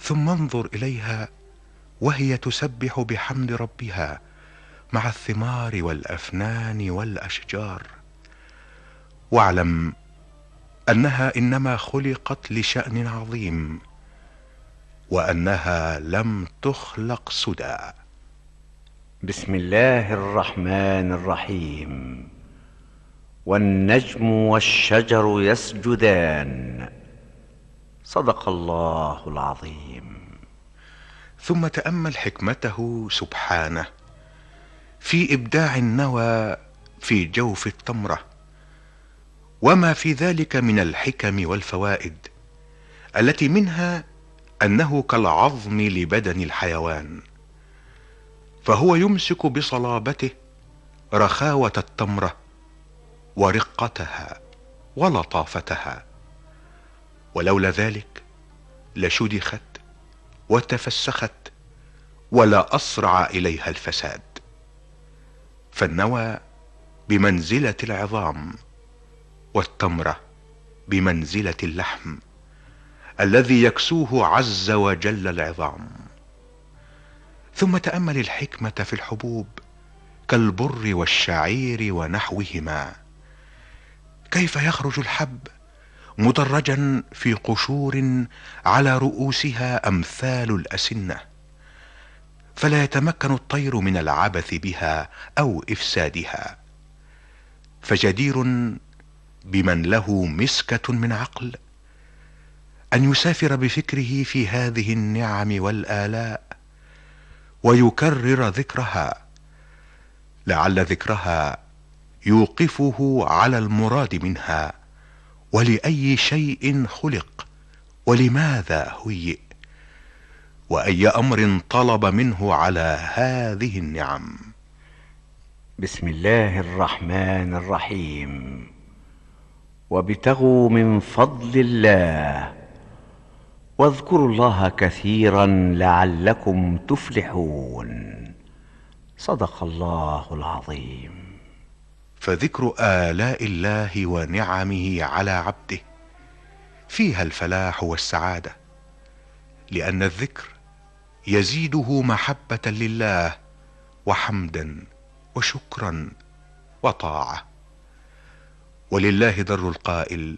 ثم انظر إليها وهي تسبح بحمد ربها مع الثمار والأفنان والأشجار، واعلم أنها إنما خلقت لشأن عظيم، وأنها لم تخلق سدى. بسم الله الرحمن الرحيم. والنجم والشجر يسجدان. صدق الله العظيم. ثم تأمل حكمته سبحانه في إبداع النوى في جوف التمرة، وما في ذلك من الحكم والفوائد، التي منها أنه كالعظم لبدن الحيوان، فهو يمسك بصلابته رخاوة التمرة ورقتها ولطافتها، ولولا ذلك لشدخت وتفسخت ولا أسرع إليها الفساد. فالنوى بمنزلة العظام، والتمرة بمنزلة اللحم الذي يكسوه عز وجل العظام. ثم تأمل الحكمة في الحبوب كالبر والشعير ونحوهما، كيف يخرج الحب مدرجا في قشور على رؤوسها أمثال الأسنة، فلا يتمكن الطير من العبث بها أو إفسادها. فجدير بمن له مسكة من عقل أن يسافر بفكره في هذه النعم والآلاء ويكرر ذكرها، لعل ذكرها يوقفه على المراد منها، ولأي شيء خلق، ولماذا هيئ، وأي أمر طلب منه على هذه النعم. بسم الله الرحمن الرحيم. وابتغوا من فضل الله واذكروا الله كثيرا لعلكم تفلحون. صدق الله العظيم. فذكر آلاء الله ونعمه على عبده فيها الفلاح والسعادة، لأن الذكر يزيده محبة لله وحمدا وشكرا وطاعة. ولله در القائل: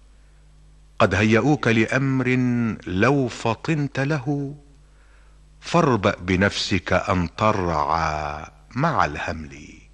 قد هيئوك لأمر لو فطنت له، فاربأ بنفسك أن ترعى مع الهمل.